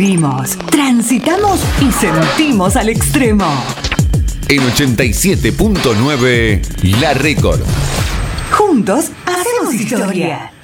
vivimos, transitamos y sentimos al extremo. En 87.9 La Récord. Juntos hacemos historia.